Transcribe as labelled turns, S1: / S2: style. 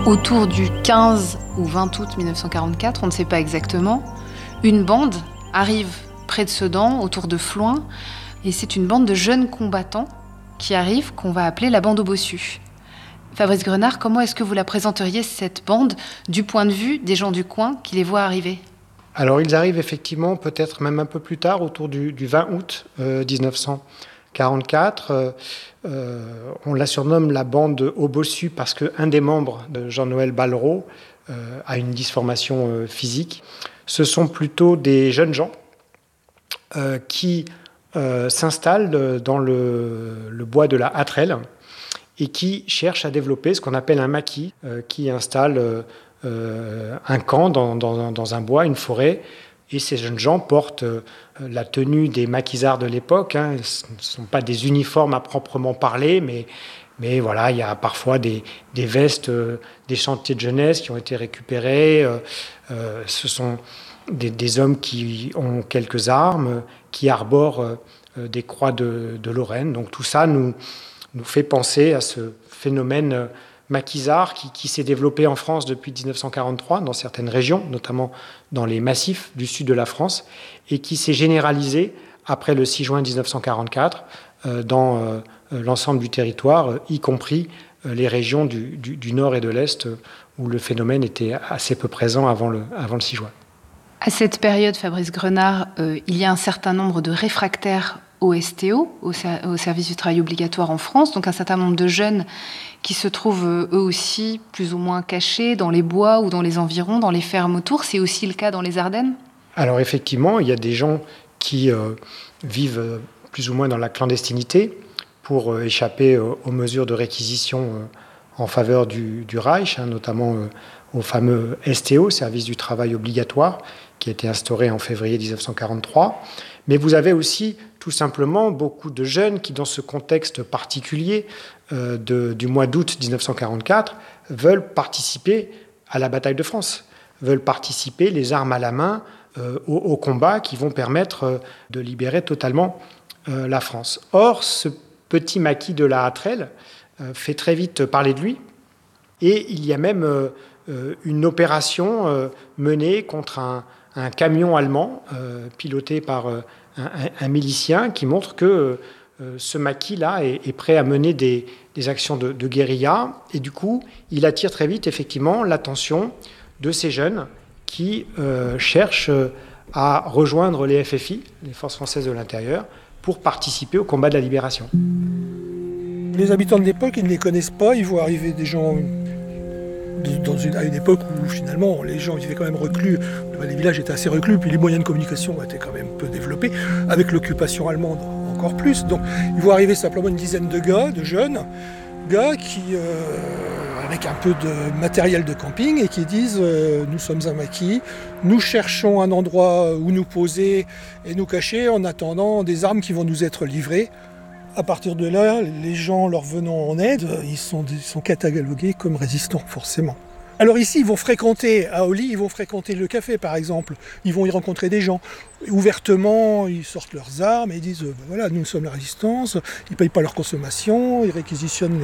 S1: Autour du 15 ou 20 août 1944, on ne sait pas exactement, une bande arrive près de Sedan, autour de Floins, et c'est une bande de jeunes combattants qui arrive, qu'on va appeler la bande aux bossus. Fabrice Grenard, comment est-ce que vous la présenteriez, cette bande, du point de vue des gens du coin qui les voient arriver ?
S2: Alors ils arrivent effectivement peut-être même un peu plus tard, autour du 20 août 1944. On la surnomme la bande aux bossus parce qu'un des membres de Jean-Noël Ballereau a une dysformation physique. Ce sont plutôt des jeunes gens qui s'installent dans le bois de la Hatterelle et qui cherchent à développer ce qu'on appelle un maquis, qui installe un camp dans un bois, une forêt. Et ces jeunes gens portent la tenue des maquisards de l'époque. Ce ne sont pas des uniformes à proprement parler, mais voilà, il y a parfois des vestes des chantiers de jeunesse qui ont été récupérées. Ce sont des hommes qui ont quelques armes, qui arborent des croix de Lorraine. Donc tout ça nous fait penser à ce phénomène maquisard qui s'est développé en France depuis 1943 dans certaines régions, notamment dans les massifs du sud de la France, et qui s'est généralisé après le 6 juin 1944 dans l'ensemble du territoire, y compris les régions du nord et de l'est où le phénomène était assez peu présent avant le 6 juin.
S1: À cette période, Fabrice Grenard, il y a un certain nombre de réfractaires au STO, au service du travail obligatoire en France, donc un certain nombre de jeunes qui se trouvent eux aussi plus ou moins cachés dans les bois ou dans les environs, dans les fermes autour. C'est aussi le cas dans les Ardennes ? Alors
S2: effectivement, il y a des gens qui vivent plus ou moins dans la clandestinité pour échapper aux mesures de réquisition en faveur du Reich, notamment au fameux STO, service du travail obligatoire, qui a été instauré en février 1943. Mais vous avez aussi tout simplement beaucoup de jeunes qui, dans ce contexte particulier du mois d'août 1944, veulent participer à la bataille de France, veulent participer les armes à la main aux combats qui vont permettre de libérer totalement la France. Or, ce petit maquis de la Hatterelle fait très vite parler de lui, et il y a même une opération menée contre un camion allemand piloté par un milicien qui montre que ce maquis-là est prêt à mener des actions de guérilla. Et du coup, il attire très vite effectivement l'attention de ces jeunes qui cherchent à rejoindre les FFI, les Forces françaises de l'intérieur, pour participer au combat de la libération.
S3: Les habitants de l'époque, ils ne les connaissent pas, ils voient arriver des gens à une époque où finalement les gens vivaient quand même reclus, les villages étaient assez reclus, puis les moyens de communication étaient quand même peu développés, avec l'occupation allemande encore plus. Donc ils voient arriver simplement une dizaine de gars, de jeunes gars qui, avec un peu de matériel de camping, et qui disent nous sommes un maquis, nous cherchons un endroit où nous poser et nous cacher en attendant des armes qui vont nous être livrées. À partir de là, les gens leur venant en aide, ils sont catalogués comme résistants, forcément. Alors ici, ils vont fréquenter, à Olly, ils vont fréquenter le café, par exemple. Ils vont y rencontrer des gens. Ouvertement, ils sortent leurs armes et ils disent voilà, nous sommes la résistance, ils ne payent pas leur consommation, ils réquisitionnent